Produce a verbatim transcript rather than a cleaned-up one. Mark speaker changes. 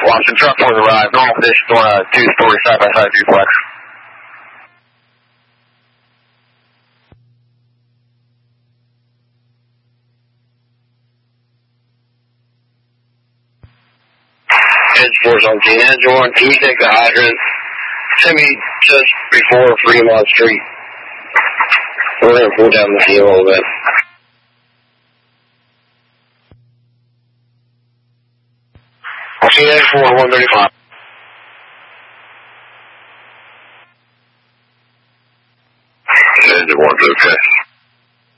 Speaker 1: Watson, truck four arrived. Normal conditions on a two-story side-by-side duplex. Edge four's on scene. Edge one, can you take the hydrant? Send me just before Fremont Street. We're going to pull down the field a little bit. Edge four, one thirty-five. Edge one's okay.